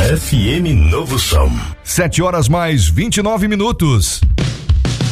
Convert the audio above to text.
FM Novo Som. 7 horas mais 29 minutos.